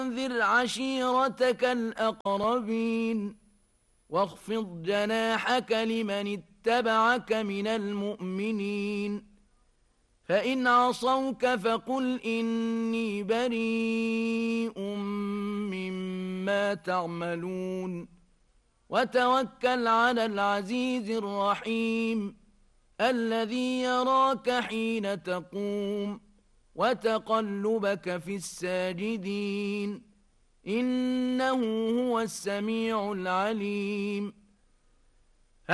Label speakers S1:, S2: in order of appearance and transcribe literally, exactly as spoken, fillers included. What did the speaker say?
S1: وأنذر عشيرتك الأقربين واخفض جناحك لمن اتبعك من المؤمنين فإن عصوك فقل إني بريء مما تعملون وتوكل على العزيز الرحيم الذي يراك حين تقوم وتقلبك في الساجدين إنه هو السميع العليم